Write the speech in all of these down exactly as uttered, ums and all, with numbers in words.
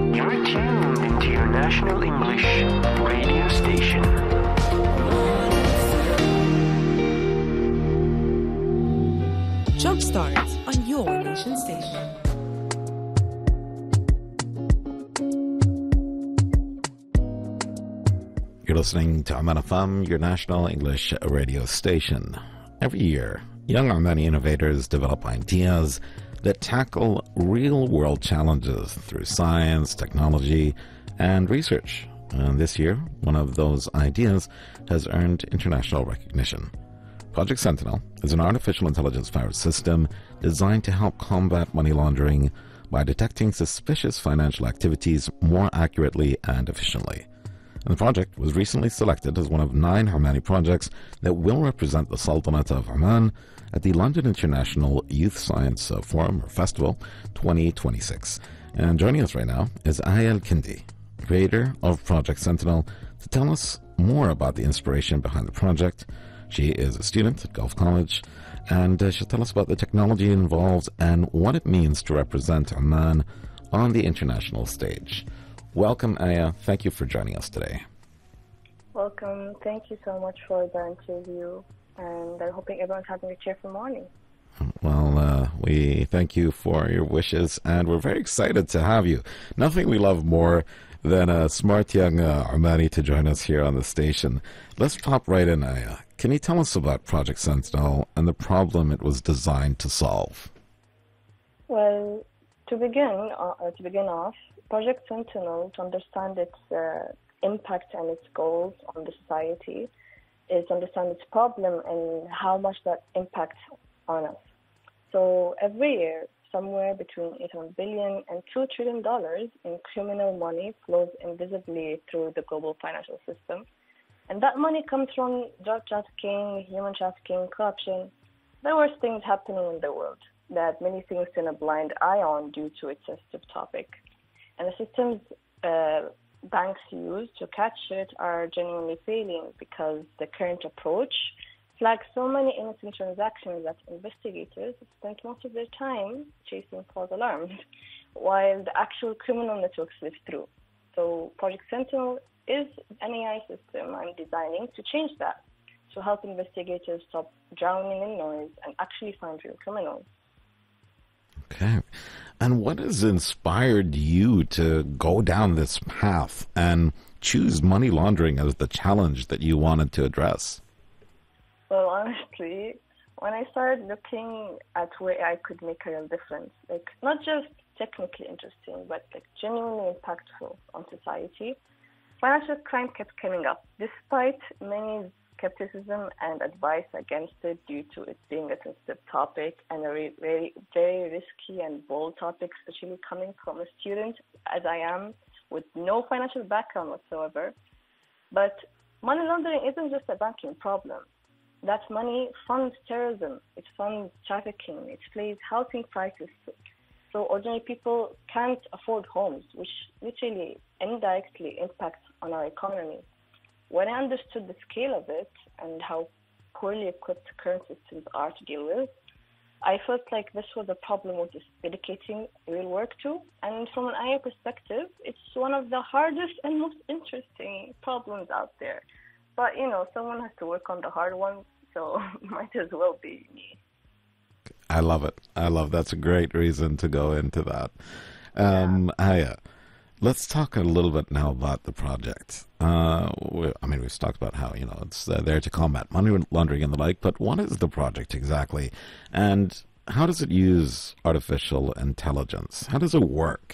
You're tuned into your national English radio station. Jumpstart on your nation station. You're listening to Oman F M, your national English radio station. Every year, young Omani innovators develop ideas that tackle real-world challenges through science, technology, and research. And this year, one of those ideas has earned international recognition. Project Sentinel is an artificial intelligence-powered system designed to help combat money laundering by detecting suspicious financial activities more accurately and efficiently. And the project was recently selected as one of nine Omani projects that will represent the Sultanate of Oman at the London International Youth Science Forum or Festival twenty twenty-six. And joining us right now is Aya Al-Kindi, creator of Project Sentinel, to tell us more about the inspiration behind the project. She is a student at Gulf College, and uh, she'll tell us about the technology involved and what it means to represent Oman on the international stage. Welcome, Aya. Thank you for joining us today. Welcome. Thank you so much for the interview, and I'm hoping everyone's having a cheerful morning. Well, uh, we thank you for your wishes, and we're very excited to have you. Nothing we love more than a smart young uh, Omani to join us here on the station. Let's pop right in, Aya. Can you tell us about Project Sentinel and the problem it was designed to solve? Well, to begin, uh, to begin off, Project Sentinel, to understand its uh, impact and its goals on the society, is to understand its problem and how much that impacts on us. So every year, somewhere between eight hundred billion and two trillion dollars in criminal money flows invisibly through the global financial system. And that money comes from drug trafficking, human trafficking, corruption, the worst things happening in the world that many things turn a blind eye on due to its sensitive topic. And the systems uh, banks use to catch it are genuinely failing because the current approach flags so many innocent transactions that investigators spend most of their time chasing false alarms, while the actual criminal network slips through. So Project Sentinel is an A I system I'm designing to change that, to help investigators stop drowning in noise and actually find real criminals. Okay. And what has inspired you to go down this path and choose money laundering as the challenge that you wanted to address? Well, honestly, when I started looking at where I could make a real difference, like not just technically interesting, but like genuinely impactful on society, financial crime kept coming up, despite many skepticism and advice against it due to it being a sensitive topic and a very, very, very risky and bold topic, especially coming from a student, as I am, with no financial background whatsoever. But money laundering isn't just a banking problem. That money funds terrorism, it funds trafficking, it plays housing prices. So ordinary people can't afford homes, which literally indirectly impacts on our economy. When I understood the scale of it and how poorly equipped current systems are to deal with, I felt like this was a problem worth dedicating real work to. And from an I A perspective, it's one of the hardest and most interesting problems out there. But, you know, someone has to work on the hard ones, so might as well be me. I love it. I love That's a great reason to go into that. Um, yeah. Aya, let's talk a little bit now about the project. Uh, we, I mean, we've talked about how, you know, it's uh, there to combat money laundering and the like, but what is the project exactly? And how does it use artificial intelligence? How does it work?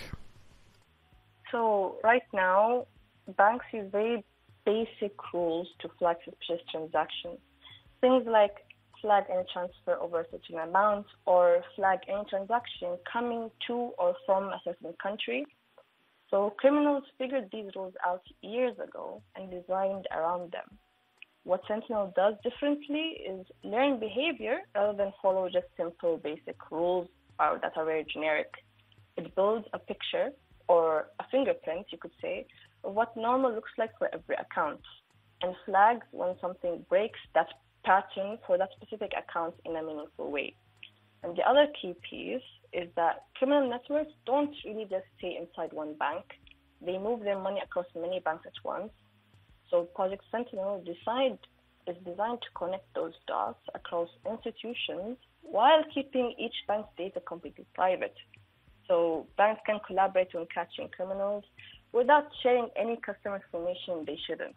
So right now, banks use very basic rules to flag suspicious transactions. Things like flag any transfer over a certain amount or flag any transaction coming to or from a certain country. So criminals figured these rules out years ago and designed around them. What Sentinel does differently is learn behavior rather than follow just simple basic rules or that are very generic. It builds a picture or a fingerprint, you could say, of what normal looks like for every account and flags when something breaks that pattern for that specific account in a meaningful way. And the other key piece is that criminal networks don't really just stay inside one bank. they move their money across many banks at once. So Project Sentinel decide, is designed to connect those dots across institutions while keeping each bank's data completely private. So banks can collaborate on catching criminals without sharing any customer information they shouldn't.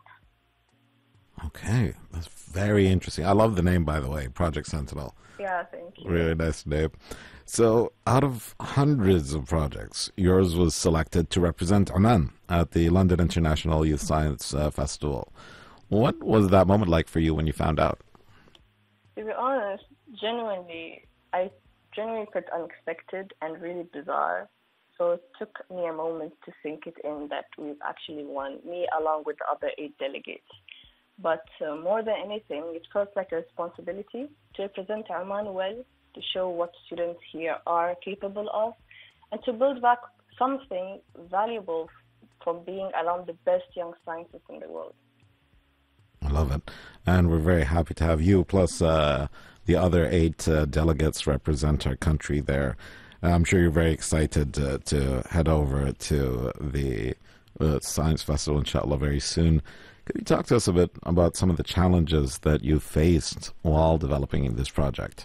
Okay, that's very interesting. I love the name, by the way, Project Sentinel. Yeah, thank you. Really nice name. So, out of hundreds of projects, yours was selected to represent Oman at the London International Youth Science uh, Festival. What was that moment like for you when you found out? To be honest, genuinely, I genuinely felt unexpected and really bizarre. So it took me a moment to sink it in that we've actually won, me along with the other eight delegates. But uh, more than anything, it felt like a responsibility to represent Oman well, to show what students here are capable of, and to build back something valuable from being around the best young scientists in the world. I love it. And we're very happy to have you, plus uh, the other eight uh, delegates represent our country there. I'm sure you're very excited uh, to head over to the uh, Science Festival, inshallah, very soon. Could you talk to us a bit about some of the challenges that you faced while developing this project?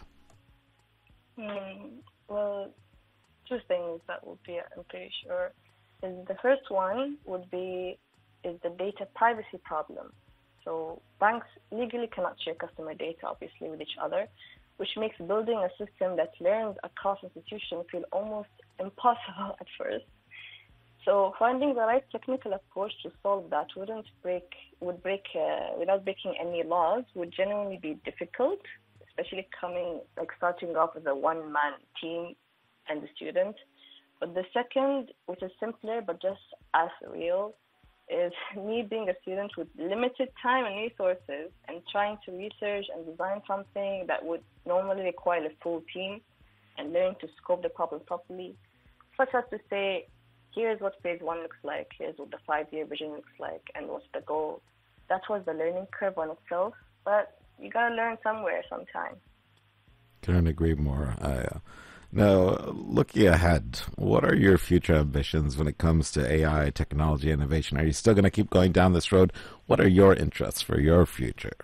Mm, well, two things that would be, I'm pretty sure. Is the first one would be is the data privacy problem. So banks legally cannot share customer data, obviously, with each other, which makes building a system that learns across institutions feel almost impossible at first. So finding the right technical approach to solve that wouldn't break, would break, uh, without breaking any laws, would genuinely be difficult, especially coming, like starting off as a one-man team and the student. But the second, which is simpler but just as real, is me being a student with limited time and resources and trying to research and design something that would normally require a full team and learn to scope the problem properly, such as to say, here's what phase one looks like, here's what the five-year vision looks like, and what's the goal. That was the learning curve on itself, but you gotta learn somewhere sometime. Couldn't agree more. I, uh, now, looking ahead, what are your future ambitions when it comes to A I, technology, innovation? Are you still going to keep going down this road? What are your interests for your future?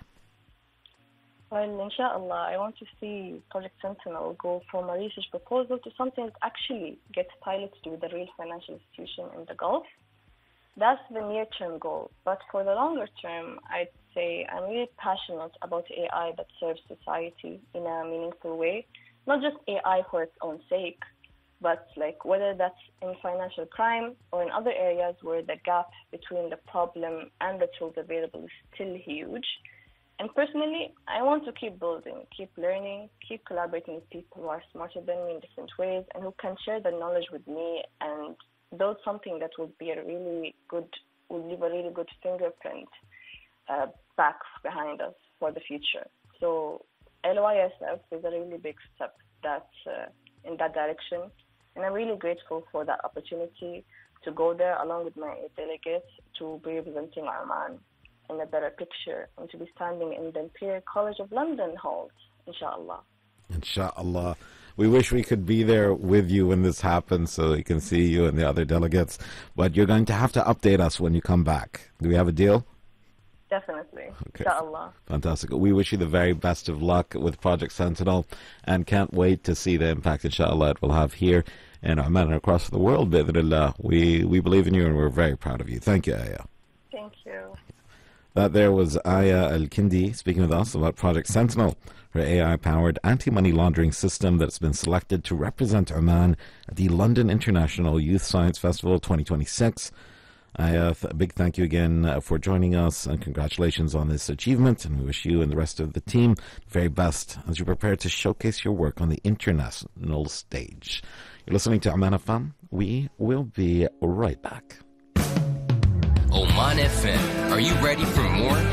Well, inshallah, I want to see Project Sentinel go from a research proposal to something that actually gets piloted with a real financial institution in the Gulf. That's the near-term goal. But for the longer term, I'd say I'm really passionate about A I that serves society in a meaningful way. Not just A I for its own sake, but like whether that's in financial crime or in other areas where the gap between the problem and the tools available is still huge. And personally, I want to keep building, keep learning, keep collaborating with people who are smarter than me in different ways and who can share the knowledge with me and build something that would be a really good, will leave a really good fingerprint uh, back behind us for the future. So L Y S F is a really big step that uh, in that direction, and I'm really grateful for that opportunity to go there along with my delegates to be representing Oman in a better picture and to be standing in the Imperial College of London halls, inshallah. Inshallah. We wish we could be there with you when this happens so we can see you and the other delegates, but you're going to have to update us when you come back. Do we have a deal? Definitely. Okay. Inshallah. Fantastic. We wish you the very best of luck with Project Sentinel and can't wait to see the impact, inshallah, it will have here in Oman and across the world, bi'idhnillah. We, we believe in you and we're very proud of you. Thank you, Aya. Thank you. That there was Aya Al-Kindi speaking with us about Project Sentinel, her A I-powered anti-money laundering system that's been selected to represent Oman at the London International Youth Science Festival twenty twenty-six. Aya, a big thank you again uh, for joining us and congratulations on this achievement, and we wish you and the rest of the team the very best as you prepare to showcase your work on the international stage. You're listening to Oman F M. We will be right back. Oman F M. Are you ready for more?